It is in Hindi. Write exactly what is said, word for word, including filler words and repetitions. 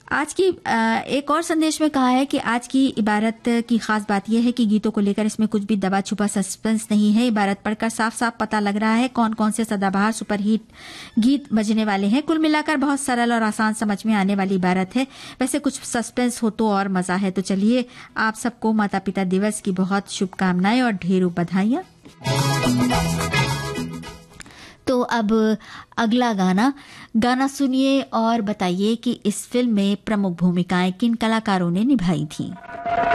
आज की एक और संदेश में कहा है कि आज की इबारत की खास बात यह है कि गीतों को लेकर इसमें कुछ भी दबा छुपा सस्पेंस नहीं है। इबारत पढ़कर साफ साफ पता लग रहा है कौन कौन से सदाबहार सुपरहिट गीत बजने वाले हैं। कुल मिलाकर बहुत सरल और आसान समझ में आने वाली इबारत है। वैसे कुछ सस्पेंस हो तो और मजा है। तो चलिए, आप सबको माता पिता दिवस की बहुत शुभकामनाएं और ढेरों बधाइयां। तो अब अगला गाना गाना सुनिए और बताइए कि इस फिल्म में प्रमुख भूमिकाएं किन कलाकारों ने निभाई थी।